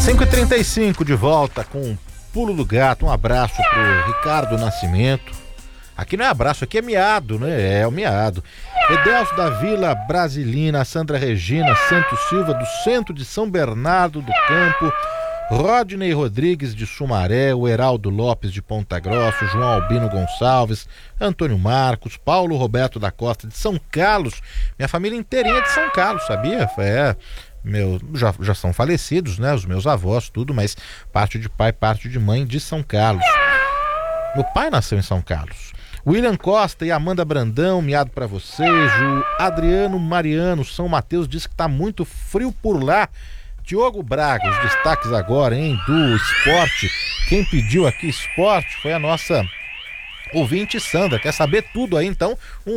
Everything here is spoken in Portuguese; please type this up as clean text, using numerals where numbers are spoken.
5h35 de volta com o Pulo do Gato. Um abraço pro Ricardo Nascimento. Aqui não é abraço, aqui é miado, né? É o miado. Edelso da Vila Brasilina, Sandra Regina Santos Silva do centro de São Bernardo do Campo, Rodney Rodrigues de Sumaré, o Heraldo Lopes de Ponta Grossa, João Albino Gonçalves, Antônio Marcos, Paulo Roberto da Costa de São Carlos. Minha família inteirinha de São Carlos, sabia? Já são falecidos, né? Os meus avós, tudo, mas parte de pai, parte de mãe de São Carlos. Meu pai nasceu em São Carlos. William Costa e Amanda Brandão, miado pra vocês. O Adriano Mariano, São Mateus, diz que tá muito frio por lá. Diogo Braga, os destaques agora, hein, do esporte. Quem pediu aqui esporte foi a nossa ouvinte Sandra. Quer saber tudo aí, então?